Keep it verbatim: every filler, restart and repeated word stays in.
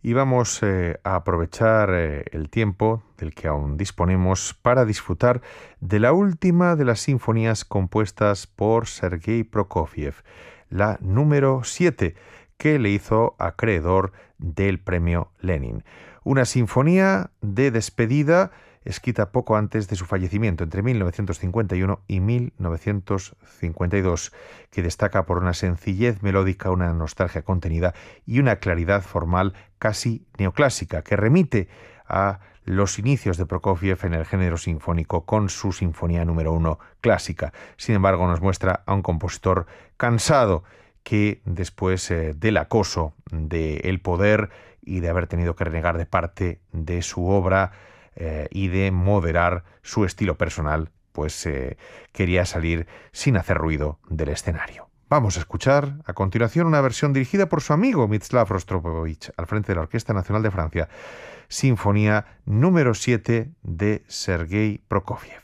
Y vamos eh, a aprovechar eh, el tiempo del que aún disponemos para disfrutar de la última de las sinfonías compuestas por Sergei Prokofiev, la número siete, que le hizo acreedor del premio Lenin. Una sinfonía de despedida escrita poco antes de su fallecimiento, entre mil novecientos cincuenta y uno y mil novecientos cincuenta y dos, que destaca por una sencillez melódica, una nostalgia contenida y una claridad formal casi neoclásica, que remite a los inicios de Prokofiev en el género sinfónico con su sinfonía número uno clásica. Sin embargo, nos muestra a un compositor cansado que después eh, del acoso del poder y de haber tenido que renegar de parte de su obra eh, y de moderar su estilo personal, pues eh, quería salir sin hacer ruido del escenario. Vamos a escuchar a continuación una versión dirigida por su amigo Mstislav Rostropovich al frente de la Orquesta Nacional de Francia, Sinfonía número siete de Sergei Prokofiev.